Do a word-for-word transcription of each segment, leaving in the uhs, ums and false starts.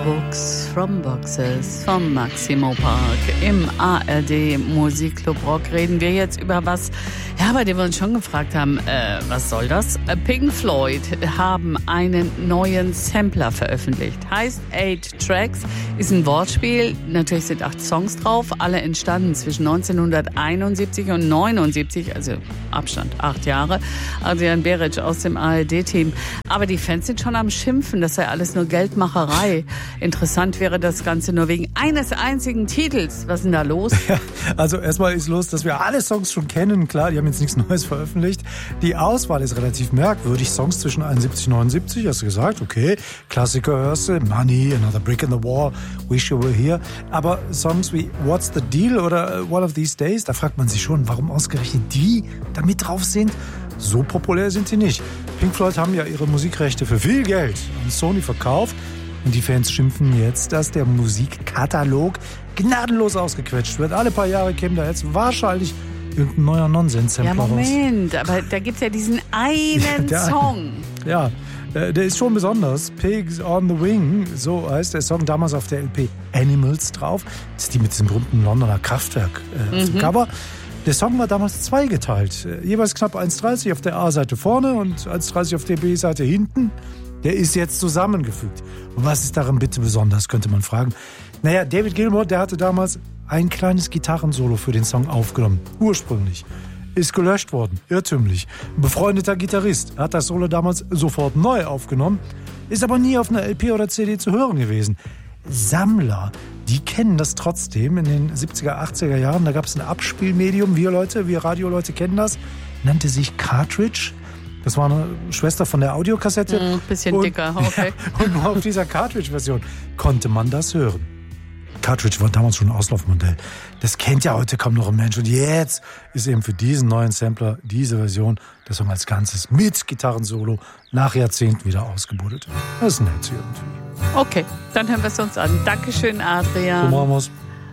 Books from Boxes vom Maximo Park. Im A R D Musikclub Rock reden wir jetzt über was, ja, bei dem wir uns schon gefragt haben, äh, was soll das? Pink Floyd haben einen neuen Sampler veröffentlicht. Heißt Eight Tracks, ist ein Wortspiel. Natürlich sind acht Songs drauf, alle entstanden zwischen neunzehnhunderteinundsiebzig und neunundsiebzig, also Abstand acht Jahre. Adrian Beric aus dem A R D-Team. Aber die Fans sind schon am Schimpfen, das sei alles nur Geldmacherei. Interessant wäre das Ganze nur wegen eines einzigen Titels. Was ist denn da los? Ja, also erstmal ist los, dass wir alle Songs schon kennen. Klar, die haben jetzt nichts Neues veröffentlicht. Die Auswahl ist relativ merkwürdig. Songs zwischen einundsiebzig und neunundsiebzig, hast du gesagt, okay. Klassiker hörst du, Money, Another Brick in the Wall, Wish You Were Here. Aber Songs wie What's the Deal oder One of These Days, da fragt man sich schon, warum ausgerechnet die da mit drauf sind. So populär sind sie nicht. Pink Floyd haben ja ihre Musikrechte für viel Geld an Sony verkauft. Und die Fans schimpfen jetzt, dass der Musikkatalog gnadenlos ausgequetscht wird. Alle paar Jahre käme da jetzt wahrscheinlich irgendein neuer Nonsens-Sampler raus. Ja, Moment, raus. Aber da gibt's ja diesen einen der, Song. Ja, der ist schon besonders. Pigs on the Wing, so heißt der Song, damals auf der L P Animals drauf. Das ist die mit diesem berühmten Londoner Kraftwerk äh, auf dem Cover. Der Song war damals zweigeteilt. Äh, jeweils knapp eins dreißig auf der A-Seite vorne und eins dreißig auf der B-Seite hinten. Der ist jetzt zusammengefügt. Und was ist daran bitte besonders, könnte man fragen. Naja, David Gilmour, der hatte damals ein kleines Gitarrensolo für den Song aufgenommen. Ursprünglich. Ist gelöscht worden. Irrtümlich. Ein befreundeter Gitarrist hat das Solo damals sofort neu aufgenommen. Ist aber nie auf einer L P oder C D zu hören gewesen. Sammler, die kennen das trotzdem in den siebziger, achtziger Jahren. Da gab es ein Abspielmedium. Wir Leute, wir Radioleute kennen das. Nannte sich Cartridge. Das war eine Schwester von der Audiokassette. Ein bisschen und, dicker, okay. Ja, und nur auf dieser Cartridge-Version konnte man das hören. Cartridge war damals schon ein Auslaufmodell. Das kennt ja heute kaum noch ein Mensch. Und jetzt ist eben für diesen neuen Sampler, diese Version, der Song als Ganzes mit Gitarrensolo nach Jahrzehnten wieder ausgebuddelt. Das ist nett irgendwie. Okay, dann hören wir es uns an. Dankeschön, Adrian. So machen wir's.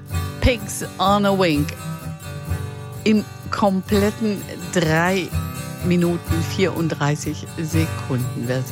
Pigs on a Wing. Im kompletten drei Minuten vierunddreißig Sekunden Version.